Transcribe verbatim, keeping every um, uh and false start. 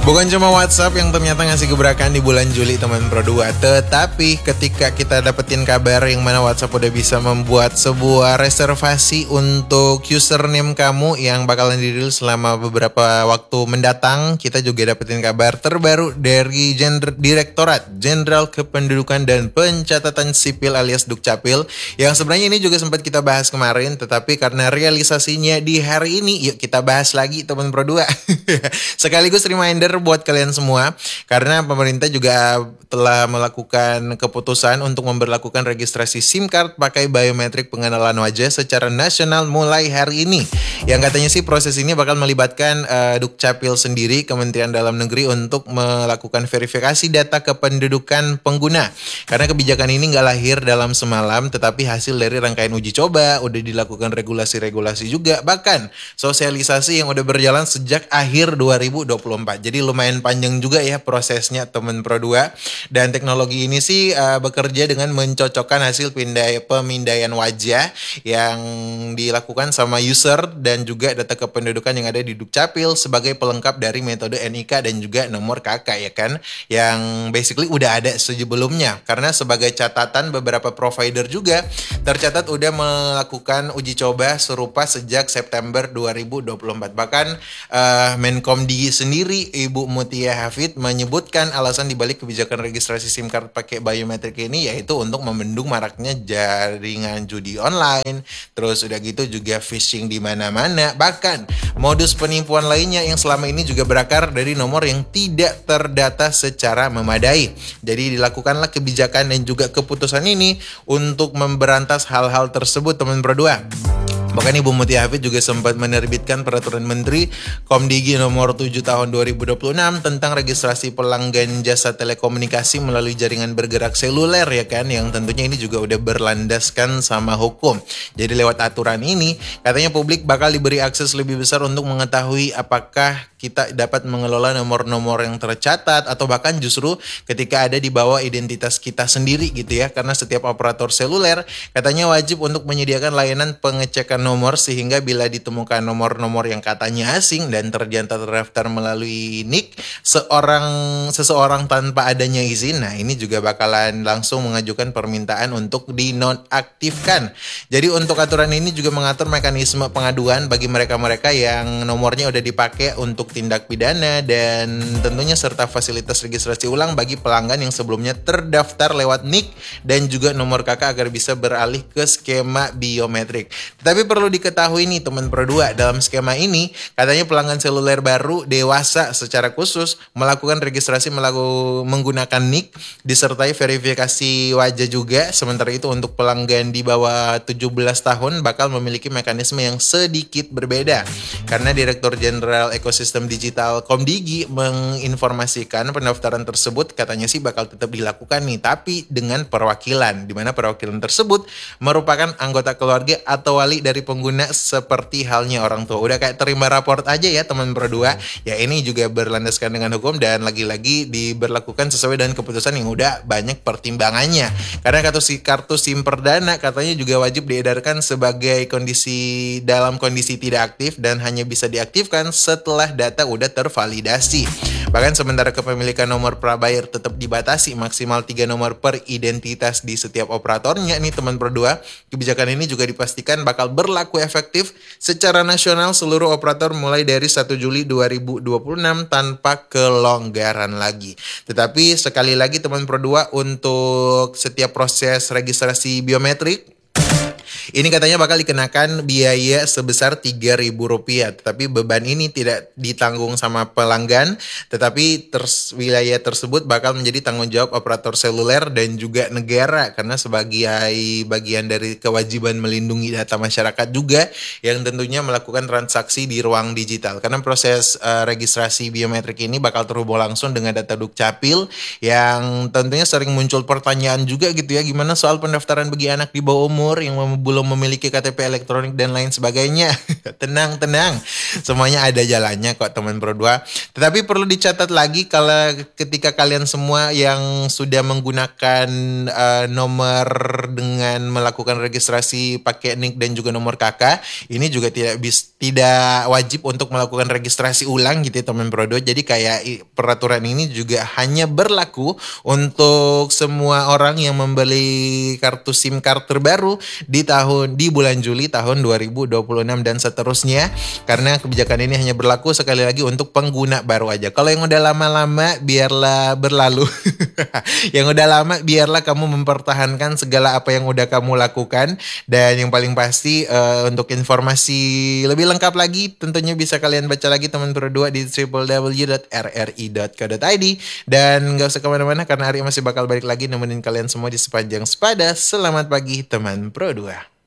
Bukan cuma WhatsApp yang ternyata ngasih gebrakan di bulan Juli teman Pro dua, tetapi ketika kita dapetin kabar yang mana WhatsApp udah bisa membuat sebuah reservasi untuk username kamu yang bakalan dirilis selama beberapa waktu mendatang, kita juga dapetin kabar terbaru dari Gender- Direktorat Jenderal Kependudukan dan Pencatatan Sipil alias Dukcapil, yang sebenarnya ini juga sempat kita bahas kemarin, tetapi karena realisasinya di hari ini, yuk kita bahas lagi teman Pro dua. Sekaligus reminder buat kalian semua, karena pemerintah juga telah melakukan keputusan untuk memberlakukan registrasi SIM card pakai biometrik pengenalan wajah secara nasional mulai hari ini. Yang katanya sih proses ini bakal melibatkan uh, Dukcapil sendiri, Kementerian Dalam Negeri, untuk melakukan verifikasi data kependudukan pengguna. Karena kebijakan ini nggak lahir dalam semalam, tetapi hasil dari rangkaian uji coba, udah dilakukan regulasi-regulasi juga, bahkan sosialisasi yang udah berjalan sejak akhir dua ribu dua puluh empat. Jadi lumayan panjang juga ya prosesnya temen Pro dua. Dan teknologi ini sih uh, bekerja dengan mencocokkan hasil pindai, pemindaian wajah yang dilakukan sama user dan juga data kependudukan yang ada di Dukcapil sebagai pelengkap dari metode N I K dan juga nomor K K, ya kan, yang basically udah ada sebelumnya. Karena sebagai catatan, beberapa provider juga tercatat udah melakukan uji coba serupa sejak September dua ribu dua puluh empat. Bahkan uh, Menkomdi sendiri, Ibu Mutia Hafid, menyebutkan alasan dibalik kebijakan registrasi SIM card pakai biometrik ini yaitu untuk membendung maraknya jaringan judi online, terus udah gitu juga phishing di mana-mana, bahkan modus penipuan lainnya yang selama ini juga berakar dari nomor yang tidak terdata secara memadai. Jadi dilakukanlah kebijakan dan juga keputusan ini untuk memberantas hal-hal tersebut teman Pro dua. Bahkan Ibu Mutia Hafid juga sempat menerbitkan Peraturan Menteri Komdigi nomor tujuh tahun dua ribu dua puluh enam tentang registrasi pelanggan jasa telekomunikasi melalui jaringan bergerak seluler, ya kan, yang tentunya ini juga udah berlandaskan sama hukum. Jadi lewat aturan ini katanya publik bakal diberi akses lebih besar untuk mengetahui apakah kita dapat mengelola nomor-nomor yang tercatat atau bahkan justru ketika ada di bawah identitas kita sendiri gitu ya, karena setiap operator seluler katanya wajib untuk menyediakan layanan pengecekan nomor sehingga bila ditemukan nomor-nomor yang katanya asing dan ternyata terdaftar melalui nik seorang seseorang tanpa adanya izin, nah ini juga bakalan langsung mengajukan permintaan untuk dinonaktifkan. Jadi untuk aturan ini juga mengatur mekanisme pengaduan bagi mereka-mereka yang nomornya udah dipakai untuk tindak pidana dan tentunya serta fasilitas registrasi ulang bagi pelanggan yang sebelumnya terdaftar lewat nik dan juga nomor K K agar bisa beralih ke skema biometrik. Tapi perlu diketahui nih teman Pro dua, dalam skema ini katanya pelanggan seluler baru dewasa secara khusus melakukan registrasi melaku, menggunakan nik disertai verifikasi wajah juga. Sementara itu untuk pelanggan di bawah tujuh belas tahun bakal memiliki mekanisme yang sedikit berbeda, karena Direktur Jenderal Ekosistem Digital Komdigi menginformasikan pendaftaran tersebut katanya sih bakal tetap dilakukan nih, tapi dengan perwakilan, di mana perwakilan tersebut merupakan anggota keluarga atau wali dari pengguna seperti halnya orang tua. Udah kayak terima raport aja ya teman Pro dua. Ya ini juga berlandaskan dengan hukum dan lagi-lagi diberlakukan sesuai dengan keputusan yang udah banyak pertimbangannya. Karena kartu si kartu SIM perdana katanya juga wajib diedarkan sebagai kondisi dalam kondisi tidak aktif dan hanya bisa diaktifkan setelah data udah tervalidasi. Bahkan sementara kepemilikan nomor prabayar tetap dibatasi maksimal tiga nomor per identitas di setiap operatornya nih teman Pro dua. Kebijakan ini juga dipastikan bakal berlaku efektif secara nasional seluruh operator mulai dari satu Juli dua ribu dua puluh enam tanpa kelonggaran lagi. Tetapi sekali lagi teman Pro dua, untuk setiap proses registrasi biometrik ini katanya bakal dikenakan biaya sebesar tiga ribu rupiah. Tetapi beban ini tidak ditanggung sama pelanggan, tetapi ters, wilayah tersebut bakal menjadi tanggung jawab operator seluler dan juga negara, karena sebagai bagian dari kewajiban melindungi data masyarakat juga yang tentunya melakukan transaksi di ruang digital. Karena proses uh, registrasi biometrik ini bakal terhubung langsung dengan data Dukcapil yang tentunya sering muncul pertanyaan juga gitu ya, gimana soal pendaftaran bagi anak di bawah umur yang belum belum memiliki K T P elektronik dan lain sebagainya. Tenang, tenang. Semuanya ada jalannya kok teman Pro dua. Tetapi perlu dicatat lagi kalau ketika kalian semua yang sudah menggunakan uh, nomor dengan melakukan registrasi pakai nik dan juga nomor K K, ini juga tidak bis, tidak wajib untuk melakukan registrasi ulang gitu ya teman Pro dua. Jadi kayak peraturan ini juga hanya berlaku untuk semua orang yang membeli kartu SIM card terbaru di tahun di bulan Juli tahun dua ribu dua puluh enam dan seterusnya, karena kebijakan ini hanya berlaku sekali lagi untuk pengguna baru aja. Kalau yang udah lama-lama biarlah berlalu. Yang udah lama biarlah kamu mempertahankan segala apa yang udah kamu lakukan. Dan yang paling pasti uh, untuk informasi lebih lengkap lagi tentunya bisa kalian baca lagi teman Pro dua di w w w dot r r i dot co dot i d. Dan gak usah kemana-mana karena Ari masih bakal balik lagi nemenin kalian semua di sepanjang sepada. Selamat pagi teman Pro dua.